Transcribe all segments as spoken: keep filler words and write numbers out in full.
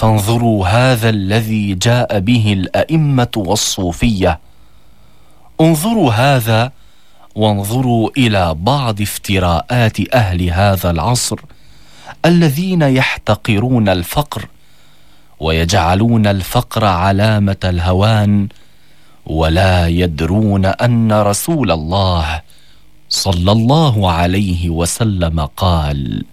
فانظروا هذا الذي جاء به الأئمة والصوفية، انظروا هذا وانظروا إلى بعض افتراءات أهل هذا العصر الذين يحتقرون الفقر ويجعلون الفقر علامة الهوان، ولا يدرون أن رسول الله صلى الله عليه وسلم قال: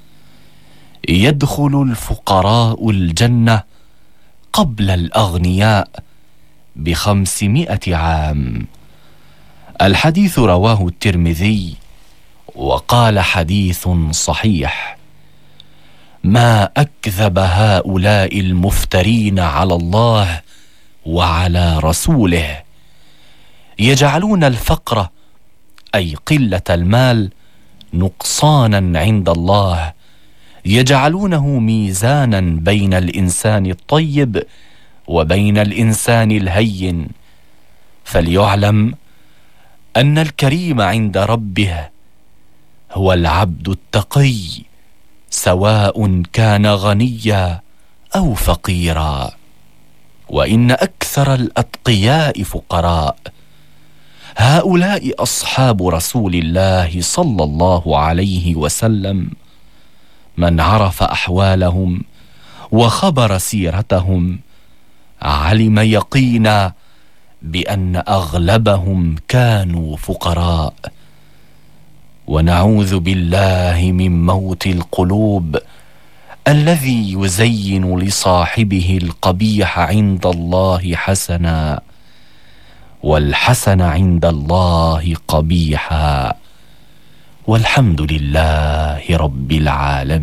يدخل الفقراء الجنة قبل الأغنياء بخمسمائة عام. الحديث رواه الترمذي وقال حديث صحيح. ما أكذب هؤلاء المفترين على الله وعلى رسوله، يجعلون الفقر أي قلة المال نقصانا عند الله، يجعلونه ميزانا بين الإنسان الطيب وبين الإنسان الهين. فليعلم أن الكريم عند ربه هو العبد التقي، سواء كان غنيا أو فقيرا، وإن أكثر الأتقياء فقراء. هؤلاء أصحاب رسول الله صلى الله عليه وسلم، من عرف أحوالهم وخبر سيرتهم علم يقينا بأن أغلبهم كانوا فقراء. ونعوذ بالله من موت القلوب الذي يزين لصاحبه القبيح عند الله حسنا، والحسن عند الله قبيحا. والحمد لله رب العالمين.